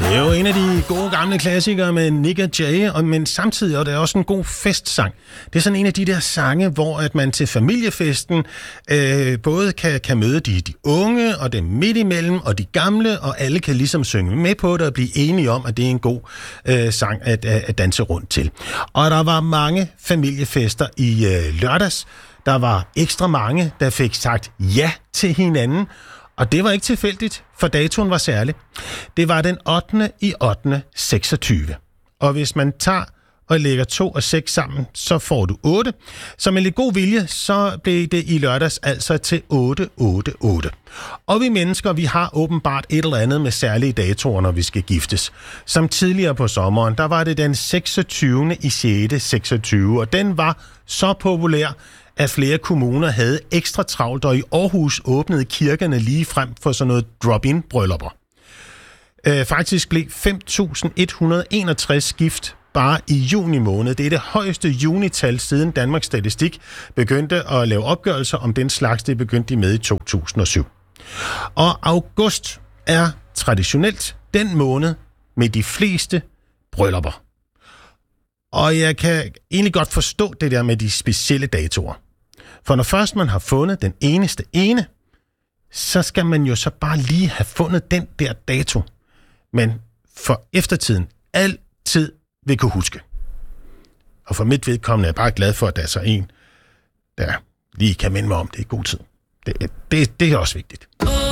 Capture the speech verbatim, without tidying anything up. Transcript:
Det er jo en af de gode gamle klassikere med Nik og Jay, og, men samtidig er det også en god festsang. Det er sådan en af de der sange, hvor at man til familiefesten øh, både kan, kan møde de, de unge og dem midt imellem og de gamle, og alle kan ligesom synge med på det og blive enige om, at det er en god øh, sang at, at, at danse rundt til. Og der var mange familiefester i øh, lørdags. Der var ekstra mange, der fik sagt ja til hinanden. Og det var ikke tilfældigt, for datoen var særlig. Det var den ottende i ottende seksogtyve. Og hvis man tager og lægger to og seks sammen, så får du otte. Så med lidt god vilje, så blev det i lørdags altså til otte otte otte. Og vi mennesker, vi har åbenbart et eller andet med særlige datoer, når vi skal giftes. Som tidligere på sommeren, der var det den seksogtyvende i sjette seksogtyve, og den var så populær, at flere kommuner havde ekstra travlt, og i Aarhus åbnede kirkerne lige frem for sådan noget drop-in-bryllupper. Øh, faktisk blev fem tusind et hundrede enogtres gift bare i juni måned. Det er det højeste junital siden Danmarks Statistik begyndte at lave opgørelser om den slags. Det begyndte de med i to tusind og syv. Og august er traditionelt den måned med de fleste bryllupper. Og jeg kan egentlig godt forstå det der med de specielle datoer. For når først man har fundet den eneste ene, så skal man jo så bare lige have fundet den der dato. Men for eftertiden altid vil kunne huske. Og for mit vedkommende er jeg bare glad for, at der er så en, der lige kan minde mig om det i god tid. Det, det, det er også vigtigt.